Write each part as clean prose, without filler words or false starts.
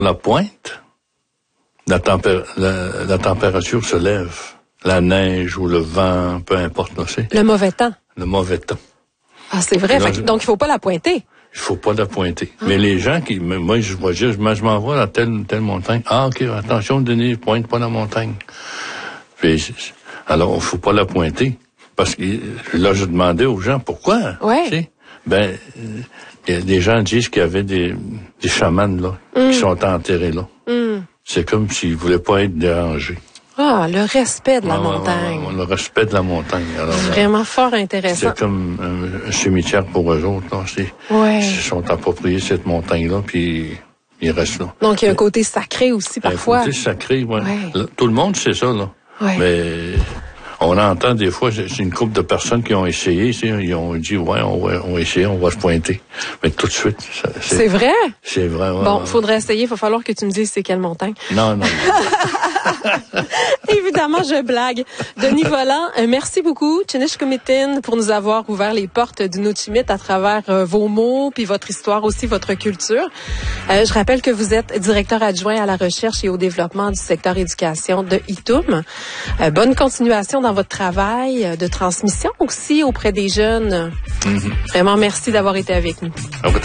La pointe, la température se lève. La neige ou le vent, peu importe. Là, le mauvais temps. Le mauvais temps. Ah, c'est vrai. Donc, il faut pas la pointer. Il faut pas la pointer. Mais les gens moi, je m'en vais à telle montagne. Ah, OK, attention, Denis, pointe pas la montagne. Puis, alors, il faut pas la pointer. Parce que, là, je demandais aux gens, pourquoi? Ouais. Tu sais? Des gens disent qu'il y avait des chamans, là, qui sont enterrés là. C'est comme s'ils voulaient pas être dérangés. Ah, le respect de la montagne. Le respect de la montagne. Alors, vraiment fort intéressant. C'est comme un cimetière pour eux autres. Là. Ils se sont appropriés cette montagne-là, puis ils restent là. Donc, il y a un côté sacré aussi, parfois. Un côté sacré, oui. Ouais. Tout le monde sait ça, là. Ouais. Mais on entend des fois, c'est une couple de personnes qui ont essayé, ils ont dit, on va essayer, on va se pointer. Mais tout de suite, c'est vrai? C'est vrai, ouais. Bon, faudrait essayer, il va falloir que tu me dises c'est quelle montagne. Non. Évidemment, je blague. Denis Vollant, merci beaucoup, Tsinishkumitin, pour nous avoir ouvert les portes du Nuu-Tchimit à travers vos mots, puis votre histoire aussi, votre culture. Je rappelle que vous êtes directeur adjoint à la recherche et au développement du secteur éducation de ITUM. Bonne continuation dans votre travail de transmission aussi auprès des jeunes. Vraiment, merci d'avoir été avec nous.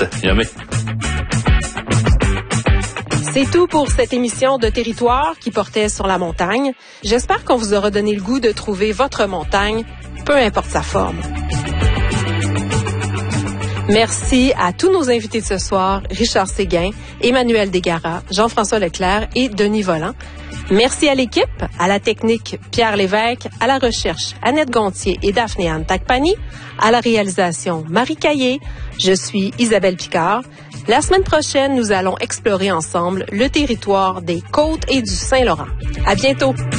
C'est tout pour cette émission de Territoire qui portait sur la montagne. J'espère qu'on vous aura donné le goût de trouver votre montagne, peu importe sa forme. Merci à tous nos invités de ce soir, Richard Séguin, Emmanuel Desgaras, Jean-François Leclerc et Denis Vollant. Merci à l'équipe, à la technique Pierre Lévesque, à la recherche Annette Gontier et Daphné-Anne Tacpani, à la réalisation Marie Caillé. Je suis Isabelle Picard. La semaine prochaine, nous allons explorer ensemble le territoire des Côtes et du Saint-Laurent. À bientôt!